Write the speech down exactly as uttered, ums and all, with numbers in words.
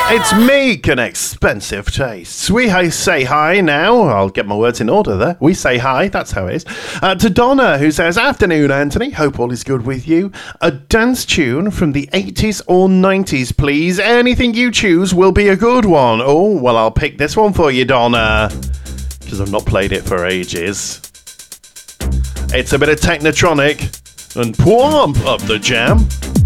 It's Meek and Expensive Tastes. We hi- say hi now. I'll get my words in order there. We say hi, that's how it is. Uh, to Donna, who says, afternoon, Anthony. Hope all is good with you. A dance tune from the eighties or nineties, please. Anything you choose will be a good one. Oh, well, I'll pick this one for you, Donna, because I've not played it for ages. It's a bit of Technotronic and pump up the jam.